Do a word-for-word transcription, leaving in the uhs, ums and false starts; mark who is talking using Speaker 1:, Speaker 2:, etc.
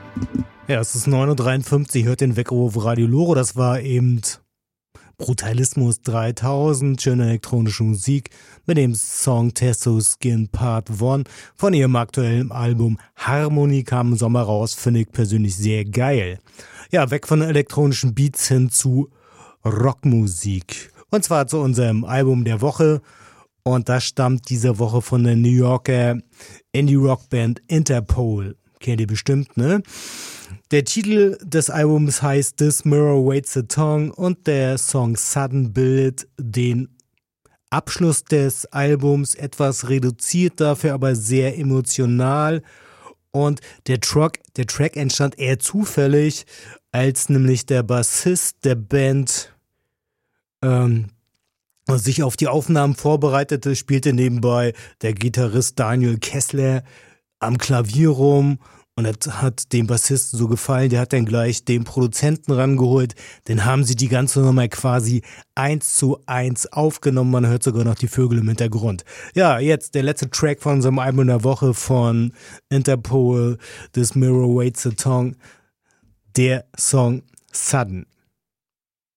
Speaker 1: Ja, es ist neun Uhr dreiundfünfzig, hört den Weckruf Radio Loro. Das war eben Brutalismus dreitausend, schöne elektronische Musik mit dem Song Testo Skin Part eins von ihrem aktuellen Album Harmony, kam im Sommer raus, finde ich persönlich sehr geil. Ja, weg von elektronischen Beats hin zu Rockmusik. Und zwar zu unserem Album der Woche. Und das stammt diese Woche von der New Yorker Indie-Rock-Band Interpol. Kennt ihr bestimmt, ne? Der Titel des Albums heißt This Mirror Waits the Tongue und der Song Sudden bildet den Abschluss des Albums, etwas reduziert, dafür aber sehr emotional. Und der Track, der Track entstand eher zufällig, als nämlich der Bassist der Band ähm, sich auf die Aufnahmen vorbereitete, spielte nebenbei der Gitarrist Daniel Kessler am Klavier rum. Und das hat dem Bassisten so gefallen, der hat dann gleich den Produzenten rangeholt. Dann haben sie die ganze Nummer quasi eins zu eins aufgenommen. Man hört sogar noch die Vögel im Hintergrund. Ja, jetzt der letzte Track von unserem Album der Woche von Interpol, This Mirror Waits the Tongue, der Song Sudden.